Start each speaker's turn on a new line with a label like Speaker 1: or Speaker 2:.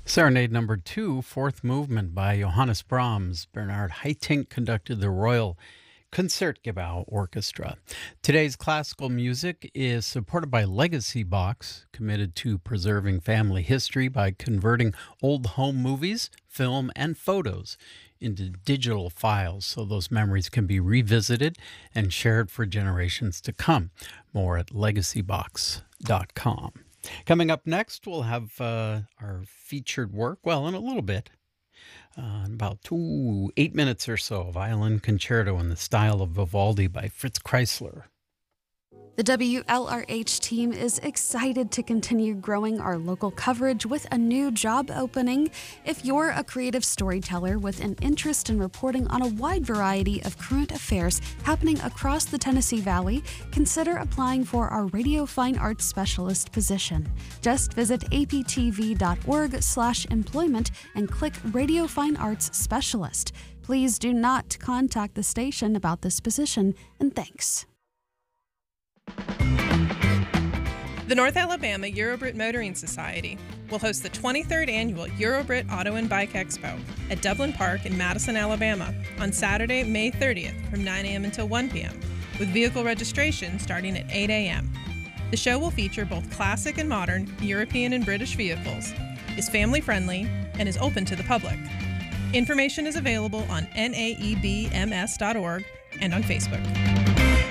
Speaker 1: Serenade number 2, fourth movement by Johannes Brahms. Bernard Haitink conducted the Royal Concertgebouw Orchestra. Today's classical music is supported by Legacy Box, committed to preserving family history by converting old home movies, film, and photos into digital files so those memories can be revisited and shared for generations to come. More at legacybox.com. Coming up next, we'll have our featured work, well, in a little bit, in about 8 minutes or so, Violin Concerto in the Style of Vivaldi by Fritz Kreisler.
Speaker 2: The WLRH team is excited to continue growing our local coverage with a new job opening. If you're a creative storyteller with an interest in reporting on a wide variety of current affairs happening across the Tennessee Valley, consider applying for our Radio Fine Arts Specialist position. Just visit aptv.org/employment and click Radio Fine Arts Specialist. Please do not contact the station about this position, and thanks.
Speaker 3: The North Alabama Eurobrit Motoring Society will host the 23rd Annual Eurobrit Auto and Bike Expo at Dublin Park in Madison, Alabama on Saturday, May 30th from 9 a.m. until 1 p.m., with vehicle registration starting at 8 a.m. The show will feature both classic and modern European and British vehicles, is family-friendly, and is open to the public. Information is available on naebms.org and on Facebook.